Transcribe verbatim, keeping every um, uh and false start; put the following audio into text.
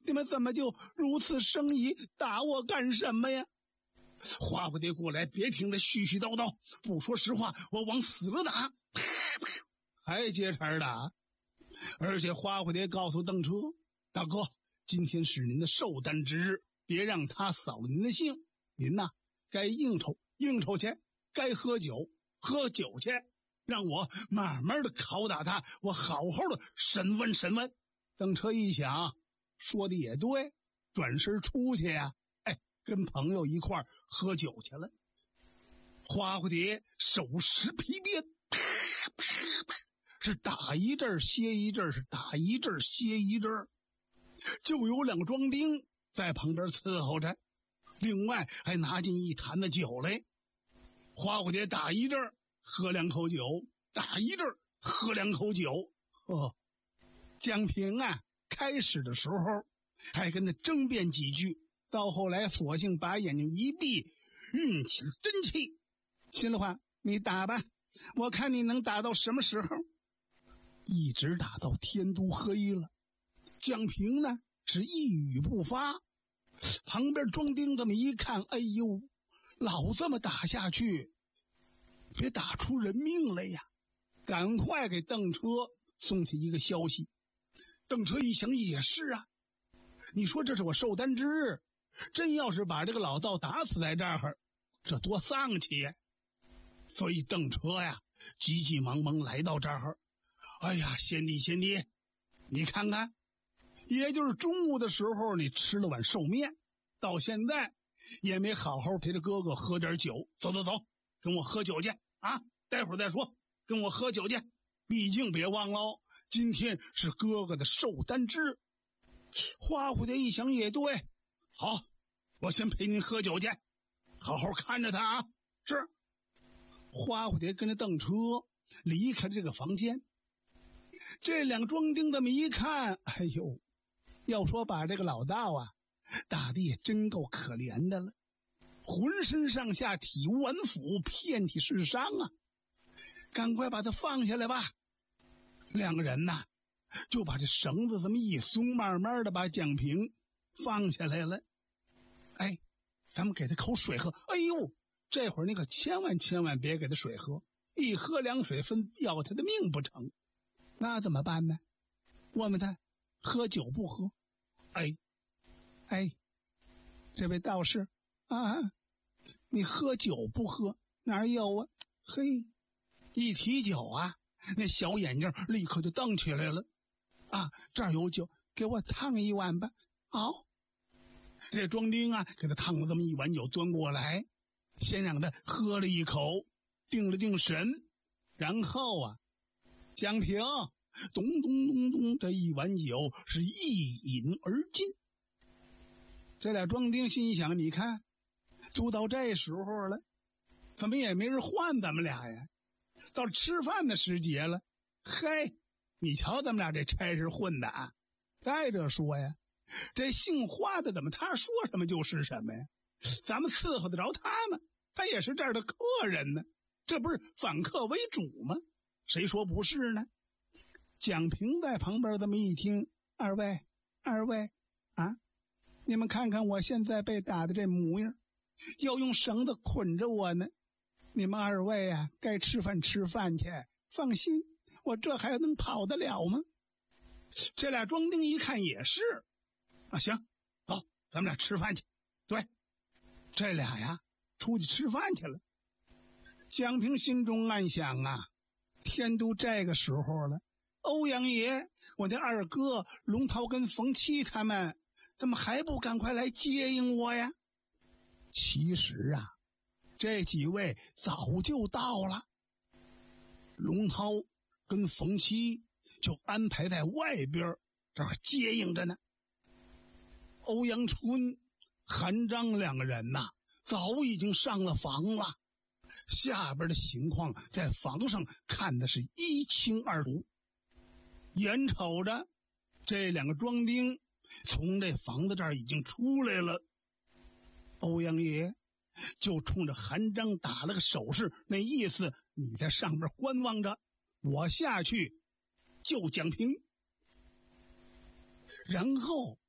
你们怎么就如此生疑，打我干什么呀？花蝴蝶过来，别听他絮絮叨叨，不说实话，我往死了打，啪啪，还接茬打。而且花蝴蝶告诉邓车，大哥，今天是您的寿诞之日，别让他扫了您的兴。您呐，该应酬应酬去，该喝酒喝酒去，让我慢慢的拷打他，我好好的审问审问。邓车一想，说的也对，转身出去呀、啊，哎，跟朋友一块儿喝酒去了。花蝴蝶手持皮鞭，啪啪啪，是打一阵歇一阵，是打一阵歇一阵，就有两个庄丁在旁边伺候着，另外还拿进一坛子酒来。花蝴蝶打一阵喝两口酒，打一阵喝两口酒。哦，蒋平啊，开始的时候还跟他争辩几句，到后来索性把眼睛一闭，运起了真气。心里话，你打吧，我看你能打到什么时候。一直打到天都黑了，蒋平呢是一语不发。旁边庄丁这么一看，哎呦，老这么打下去，别打出人命来呀！赶快给邓车送去一个消息。邓车一想也是啊，你说这是我寿诞之日，真要是把这个老道打死在这儿，这多丧气呀！所以邓车呀急急忙忙来到这儿。哎呀，贤弟贤弟，你看看，也就是中午的时候你吃了碗寿面，到现在也没好好陪着哥哥喝点酒。走走走，跟我喝酒去啊！待会儿再说，跟我喝酒去。毕竟别忘了，今天是哥哥的寿诞之日。花蝴蝶一想也对，好，我先陪您喝酒去，好好看着他啊。是。花蝴蝶跟着邓车离开这个房间。这两个庄丁这么一看，哎呦，要说把这个老道啊打的也真够可怜的了，浑身上下体无完肤，遍体是伤啊，赶快把他放下来吧。两个人呐就把这绳子这么一松，慢慢的把蒋平放下来了。哎，咱们给他口水喝。哎呦，这会儿你可千万千万别给他水喝，一喝凉水分要他的命不成。那怎么办呢？问问他喝酒不喝。哎哎，这位道士啊，你喝酒不喝？哪有啊？嘿，一提酒啊，那小眼睛立刻就瞪起来了。啊，这儿有酒，给我烫一碗吧。好，这庄丁啊给他烫了这么一碗酒端过来，先让他喝了一口，定了定神，然后啊蒋平咚咚咚咚，这一碗酒是一饮而尽。这俩庄丁心想，你看都到这时候了，怎么也没人换咱们俩呀？到吃饭的时节了，嘿，你瞧咱们俩这差事混的啊！再者说呀，这姓花的怎么他说什么就是什么呀？咱们伺候得着他吗？他也是这儿的客人呢，这不是反客为主吗？谁说不是呢？蒋平在旁边这么一听，二位二位啊，你们看看我现在被打的这模样，要用绳子捆着我呢。你们二位啊，该吃饭吃饭去，放心，我这还能跑得了吗？这俩庄丁一看也是啊，行，走，咱们俩吃饭去。对，这俩呀出去吃饭去了。蒋平心中暗想啊，天都这个时候了，欧阳爷，我的二哥龙涛跟冯七他们怎么还不赶快来接应我呀？其实啊，这几位早就到了，龙涛跟冯七就安排在外边这儿接应着呢。欧阳春、韩章两个人呐，早已经上了房了，下边的情况在房上看的是一清二楚。眼瞅着这两个庄丁从这房子这儿已经出来了，欧阳爷就冲着韩章打了个手势，那意思你在上边观望着，我下去救蒋平。然后